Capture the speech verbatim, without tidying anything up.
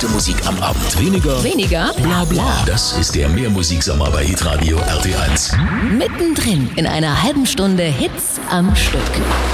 gute Musik am Abend. Weniger, Weniger bla bla. Das ist der Mehrmusiksommer bei Hitradio R T eins. mittendrin in einer halben Stunde Hits am Stück.